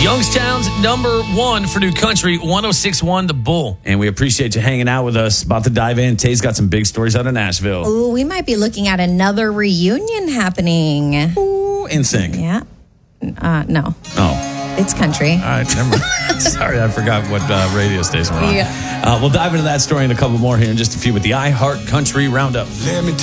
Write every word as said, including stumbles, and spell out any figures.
Youngstown's number one for new country, one oh six point one The Bull. And we appreciate you hanging out with us. About to dive in. Tay's got some big stories out of Nashville. Ooh, we might be looking at another reunion happening. Ooh, N Sync. Yeah. Uh, no. Oh. It's country. All right, never mind. Sorry, I forgot what uh, radio station we're on. Yeah. Uh, we'll dive into that story and a couple more here in just a few with the iHeart Country Roundup. Let me